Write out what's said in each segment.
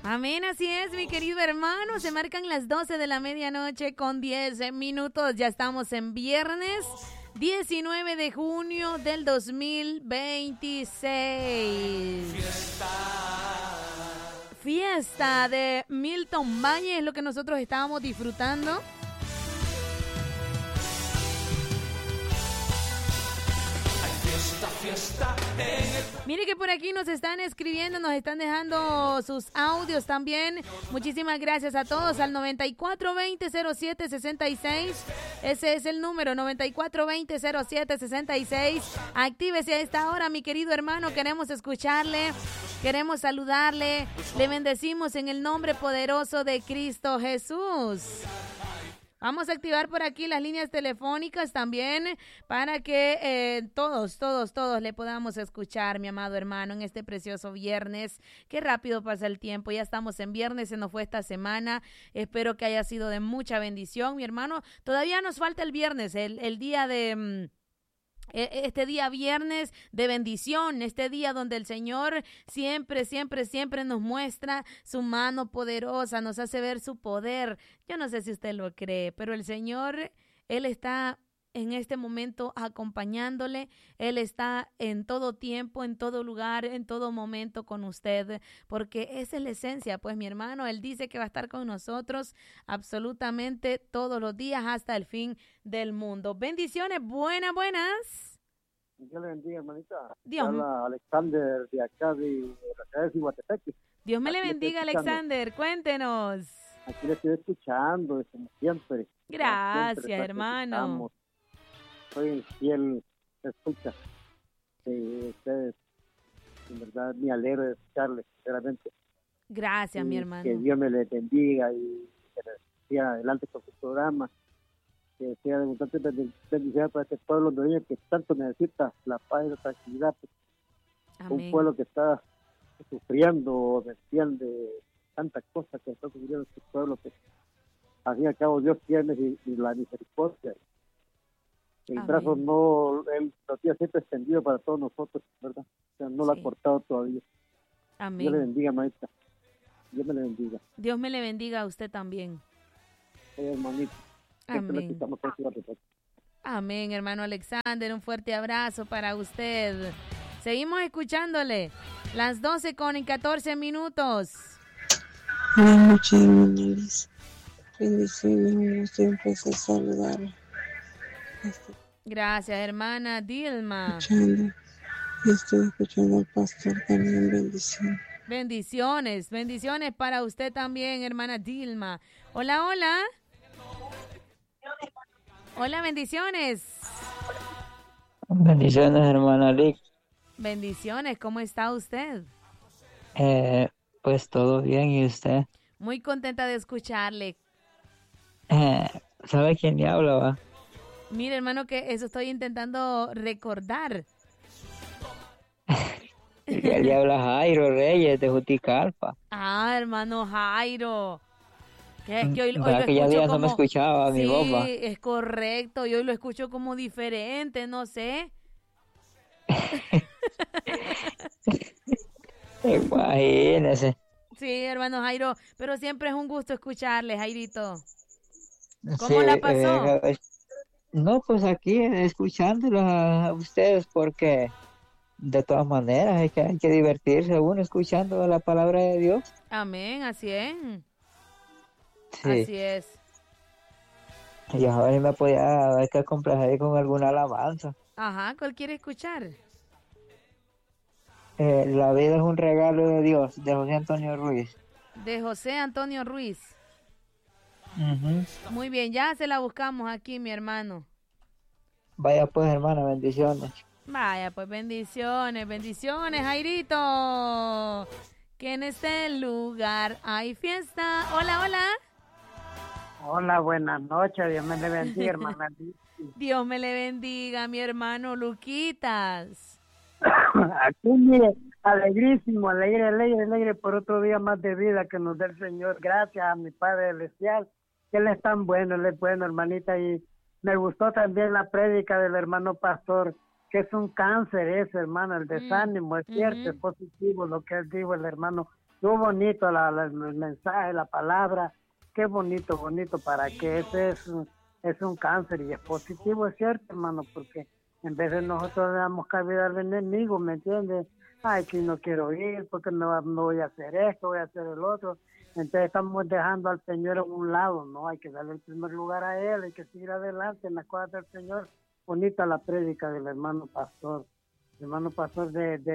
Amén, así es, mi querido hermano. Se marcan las 12 de la medianoche con 10 minutos. Ya estamos en viernes 19 de junio del 2026. Fiesta de Milton Valle es lo que nosotros estábamos disfrutando. Mire que por aquí nos están escribiendo, nos están dejando sus audios también. Muchísimas gracias a todos al 9420-0766. Ese es el número, 9420-0766. Actívese a esta hora, mi querido hermano. Queremos escucharle, queremos saludarle. Le bendecimos en el nombre poderoso de Cristo Jesús. Vamos a activar por aquí las líneas telefónicas también para que todos le podamos escuchar, mi amado hermano, en este precioso viernes. Qué rápido pasa el tiempo, ya estamos en viernes, se nos fue esta semana. Espero que haya sido de mucha bendición, mi hermano. Todavía nos falta el viernes, el día de... Este día viernes de bendición, este día donde el Señor siempre nos muestra su mano poderosa, nos hace ver su poder. Yo no sé si usted lo cree, pero el Señor, Él está en este momento acompañándole. Él está en todo tiempo, en todo lugar, en todo momento con usted, porque esa es la esencia, pues mi hermano, Él dice que va a estar con nosotros absolutamente todos los días hasta el fin del mundo. Bendiciones, buenas. Dios le bendiga, hermanita. Dios. Habla Alexander de acá de la ciudad de Cihuatepeque. Dios me le bendiga, Alexander, cuéntenos. Aquí le estoy escuchando, como siempre. Gracias, siempre, hermano. Soy el fiel escucha de ustedes. En verdad, me alegro de escucharles, sinceramente. Gracias, mi hermano. Que Dios me le bendiga y que le siga adelante con su programa. Que sea de abundante bendición para este pueblo hondureño que tanto necesita la paz y la tranquilidad. Amén. Un pueblo que está sufriendo, decían de tantas cosas que está sufriendo este pueblo, que al fin y al cabo Dios tiene y la misericordia. El brazo Él lo tiene siempre extendido para todos nosotros, ¿verdad? O sea, no lo ha cortado todavía. Amén. Dios le bendiga, maestra. Dios me le bendiga. Dios me le bendiga a usted también. Hermanito. Amén. Amén, hermano Alexander. Un fuerte abrazo para usted. Seguimos escuchándole. Las 12:14. Buenas noches, hermanos. Bendiciones, siempre se saludar. Gracias, hermana Dilma. Estoy escuchando al pastor también. Bendiciones para usted también, hermana Dilma. Hola. Hola, bendiciones. Bendiciones, hermana Lick. Bendiciones, ¿cómo está usted? Pues todo bien, ¿y usted? Muy contenta de escucharle. ¿Sabe quién le habla, va? Mire, hermano, que eso estoy intentando recordar. Le habla Jairo Reyes de Juticalpa. Ah, hermano Jairo. Que hoy lo aquella escucho día como... no me escuchaba mi voz, va. Sí, es correcto. Y hoy lo escucho como diferente, no sé. Imagínese. Sí, hermano Jairo, pero siempre es un gusto escucharle, Jairito. ¿Cómo la pasó? No, pues aquí escuchándolos a ustedes, porque de todas maneras hay que divertirse uno escuchando la palabra de Dios. Amén, así es. Sí. Así es. Y ahora me podía haber que complacer con alguna alabanza. Ajá, ¿cuál quiere escuchar? La vida es un regalo de Dios, de José Antonio Ruiz. De José Antonio Ruiz. Uh-huh. Muy bien, ya se la buscamos aquí, mi hermano. Vaya pues, hermana, bendiciones. Vaya pues, bendiciones, Jairito. Que en este lugar hay fiesta. Hola. Hola, buenas noches, Dios me le bendiga, hermana. Dios me le bendiga, mi hermano Luquitas. Aquí, mire, alegre por otro día más de vida que nos dé el Señor. Gracias a mi Padre Celestial, que Él es tan bueno, Él es bueno, hermanita. Y me gustó también la prédica del hermano pastor, que es un cáncer ese, hermano, el desánimo, es cierto, es positivo lo que él dijo, el hermano Estuvo bonito el mensaje, la palabra. Qué bonito, bonito, para que ese es un cáncer y es positivo, es cierto, hermano, porque en vez de nosotros le damos cabida al enemigo, ¿me entiendes? Ay, que no quiero ir, porque no voy a hacer esto, voy a hacer el otro. Entonces estamos dejando al Señor a un lado, ¿no? Hay que darle el primer lugar a Él, hay que seguir adelante en las cosas del Señor. Bonita la prédica del hermano pastor. El hermano pastor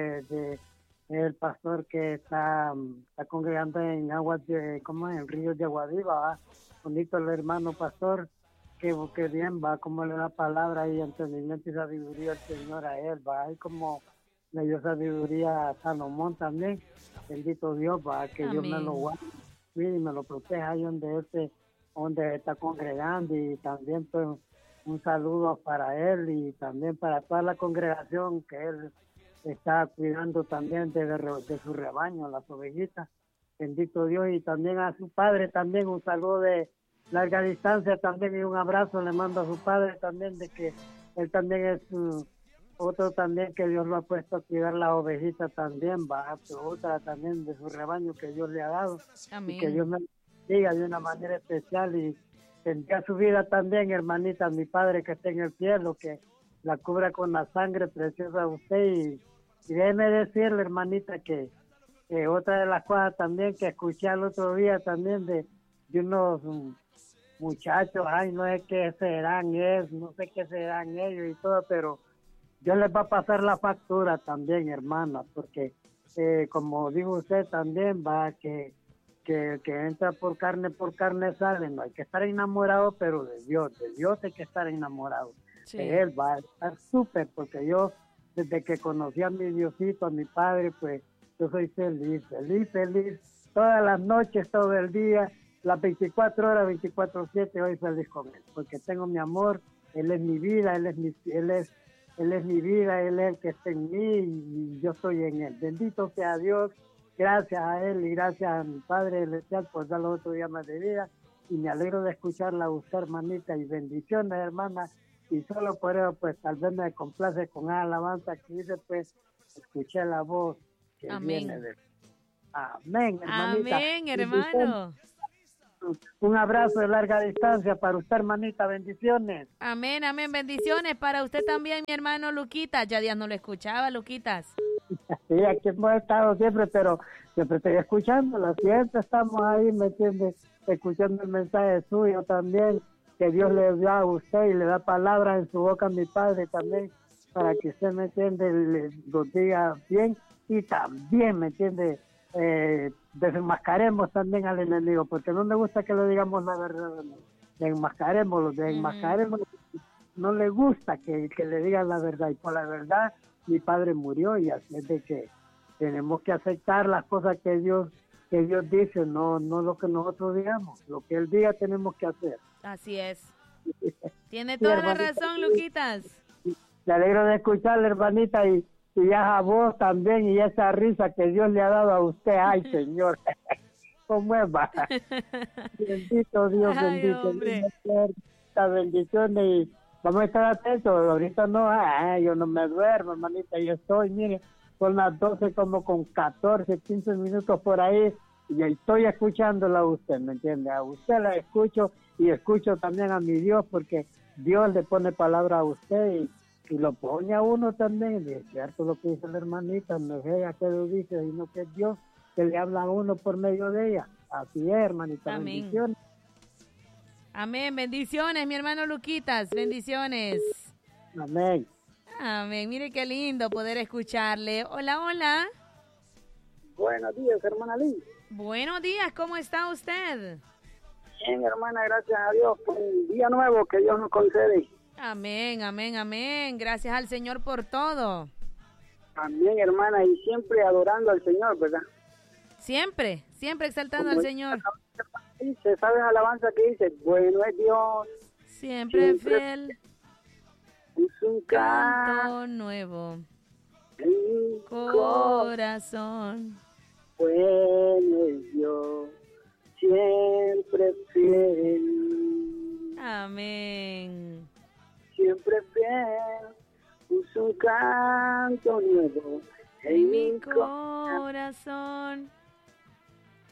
el pastor que está congregando en aguas de, ¿cómo es? En ríos de Aguadiva, ¿va? Bonito el hermano pastor, que bien va, como le da palabra y entendimiento y sabiduría al Señor a él, va, y como le dio sabiduría a Salomón también, bendito Dios, va, que Amén. Dios me lo guarde y me lo proteja ahí donde está congregando, y también pues un saludo para él y también para toda la congregación que él está cuidando también de su rebaño, las ovejitas, bendito Dios, y también a su padre también un saludo de larga distancia también y un abrazo le mando a su padre también, de que él también es otro también que Dios lo ha puesto a cuidar las ovejitas también, va, otra también de su rebaño que Dios le ha dado. Amén. Y que Dios me diga de una manera especial y bendiga su vida también, hermanita, mi padre que está en el cielo, que la cubra con la sangre preciosa de usted, y déjeme decirle, hermanita, que otra de las cosas también que escuché el otro día también de unos muchachos, ay, no sé qué serán, no sé qué serán ellos y todo, pero Dios les va a pasar la factura también, hermana, porque como dijo usted también, va, que entra por carne sale, no hay que estar enamorado, pero de Dios hay que estar enamorado. Sí. De Él va a estar súper, porque yo, desde que conocí a mi Diosito, a mi Padre, pues yo soy feliz, todas las noches, todo el día, las 24 horas, 24/7, hoy feliz con Él, porque tengo mi amor, Él es mi vida, Él es mi vida, Él es el que está en mí y yo estoy en Él. Bendito sea Dios, gracias a Él y gracias a mi Padre Celestial por darle otro día más de vida, y me alegro de escucharla a usted, hermanita, y bendiciones, hermana, y solo por eso, pues tal vez me complace con la alabanza que dice, pues escuché la voz que Amén. viene de... Amén, hermanita. Amén, hermano. Un abrazo de larga distancia para usted, hermanita, bendiciones. Amén, amén, bendiciones para usted también, mi hermano Luquitas. Ya días no lo escuchaba, Luquitas. Sí, aquí hemos estado siempre, pero siempre estoy escuchándola, siempre estamos ahí, ¿me entiende? Escuchando el mensaje suyo también, que Dios le dio a usted y le da palabras en su boca a mi Padre también, para que usted, ¿me entiende?, le lo diga bien, y también, ¿me entiende?, desenmascaremos también al enemigo, porque no le gusta que le digamos la verdad, desenmascaremos, no le gusta que le digan la verdad, y por la verdad mi padre murió, y así es de que tenemos que aceptar las cosas que Dios dice, no lo que nosotros digamos, lo que Él diga tenemos que hacer. Así es. Tiene toda la razón, Luquitas. Me alegro de escucharle, hermanita, y ya a vos también, y esa risa que Dios le ha dado a usted, ay, Señor, ¿cómo es, va? Bendito Dios, Ay, bendito. hombre. Estas bendiciones, y vamos a estar atentos, ahorita no, yo no me duermo, hermanita, yo estoy, mire, son las 12 como con 14, 15 minutos por ahí, y estoy escuchándola a usted, ¿me entiende? A usted la escucho, y escucho también a mi Dios, porque Dios le pone palabra a usted, y lo pone a uno también, y es cierto lo que dice la hermanita, no es ella que lo dice, sino que es Dios que le habla a uno por medio de ella. Así es, hermanita. Amén. Bendiciones. Amén, bendiciones, mi hermano Luquitas, bendiciones. Amén. Amén, mire qué lindo poder escucharle. Hola, hola. Buenos días, hermana Liz. Buenos días, ¿cómo está usted? Bien, hermana, gracias a Dios por un día nuevo que Dios nos concede. Amén, amén, amén. Gracias al Señor por todo. También, hermana, y siempre adorando al Señor, ¿verdad? Siempre exaltando al Señor. Dice, ¿sabes alabanza que dice? Bueno es Dios. Siempre fiel. Es un Canto nuevo. en mi Corazón. Bueno es Dios. Siempre fiel. Amén. Siempre fiel. Puso un canto nuevo En mi corazón.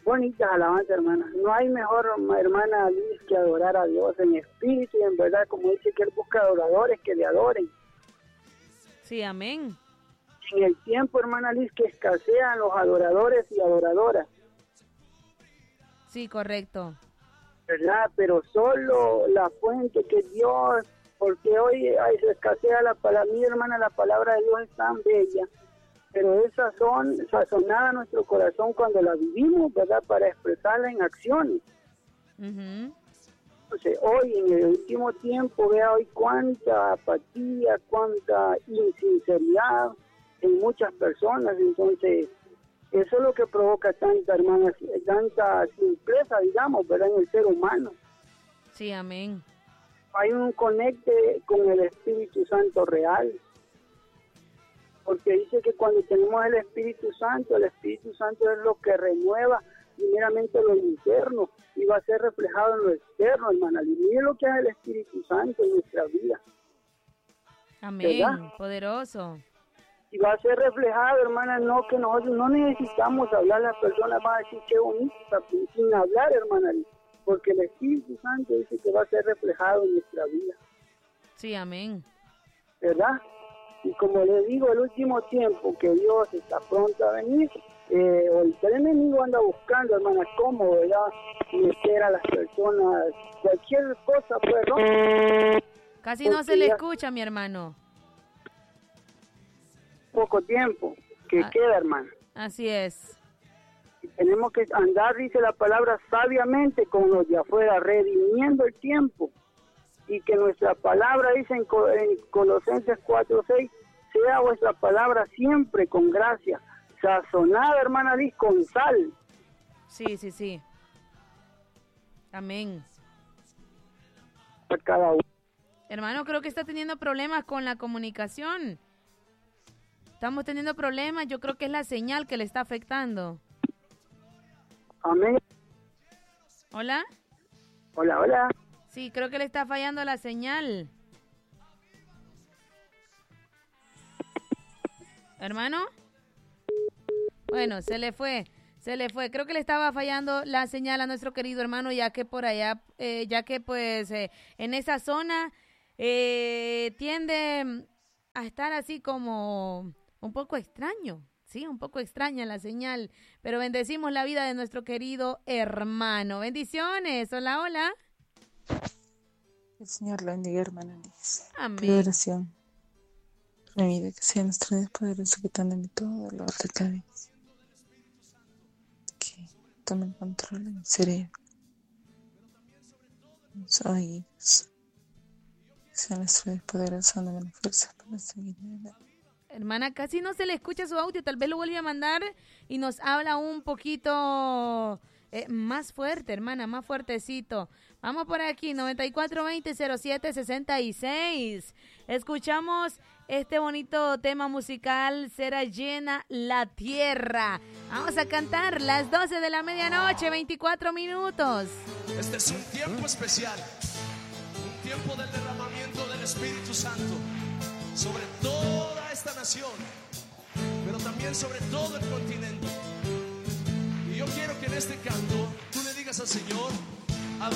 bonitas alabanzas, hermana. No hay mejor, hermana Liz, que adorar a Dios en espíritu y en verdad, como dice que Él busca adoradores que le adoren. Sí, amén. En el tiempo, hermana Liz, que escasean los adoradores y adoradoras. Sí, correcto. ¿Verdad? Pero solo la fuente que Dios, porque hoy se escasea para mí, hermana, la palabra de Dios es tan bella, pero es sazonada a nuestro corazón cuando la vivimos, ¿verdad? Para expresarla en acciones. Uh-huh. Entonces, hoy, en el último tiempo, vea hoy cuánta apatía, cuánta insinceridad en muchas personas. Entonces, eso es lo que provoca tanta, hermana, tanta simpleza, digamos, ¿verdad? En el ser humano. Sí, amén. Hay un conecte con el Espíritu Santo real. Porque dice que cuando tenemos el Espíritu Santo es lo que renueva primeramente lo interno y va a ser reflejado en lo externo, hermana. Y mire lo que es el Espíritu Santo en nuestra vida. Amén, ¿verdad? Poderoso. Y va a ser reflejado, hermana, no que nosotros no necesitamos hablar, las personas van a decir qué bonito, sin hablar, hermana, porque el Espíritu Santo dice que va a ser reflejado en nuestra vida. Sí, amén. ¿Verdad? Y como le digo, el último tiempo que Dios está pronto a venir, el enemigo anda buscando, hermana, cómo, ¿verdad? Meter a las personas, cualquier cosa, pues, ¿no? Casi no se le escucha, mi hermano. Poco tiempo que queda, hermana. Así es. Y tenemos que andar, dice la palabra, sabiamente con los de afuera, redimiendo el tiempo. Y que nuestra palabra, dice en Colosenses 4:6, sea vuestra palabra siempre con gracia, sazonada, hermana Liz, con sal. Sí, sí, sí. Amén. A cada uno. Hermano, creo que está teniendo problemas con la comunicación. Estamos teniendo problemas, yo creo que es la señal que le está afectando. Amén. ¿Hola? Hola, hola. Sí, creo que le está fallando la señal. ¿Hermano? Bueno, se le fue. Creo que le estaba fallando la señal a nuestro querido hermano, ya que por allá, en esa zona tiende a estar así como un poco extraño. Sí, un poco extraña la señal, pero bendecimos la vida de nuestro querido hermano. Bendiciones. Hola, hola. El Señor la bendiga, hermana Liz. Amén. Pido oración por mi vida, que sea nuestro Dios poderoso, quitándome todo dolor de cabeza. Que tome el control de mi cerebro, mis oídos. Que sea nuestro Dios poderoso, dándome la fuerza para seguir adelante. Hermana, casi no se le escucha su audio, tal vez lo vuelve a mandar y nos habla un poquito más fuerte, hermana, más fuertecito. Vamos por aquí, 9420-0766. Escuchamos este bonito tema musical, Será llena la tierra. Vamos a cantar las 12 de la medianoche, 24 minutos. Este es un tiempo especial, un tiempo del derramamiento del Espíritu Santo sobre toda esta nación, pero también sobre todo el continente. Y yo quiero que en este canto tú le digas al Señor: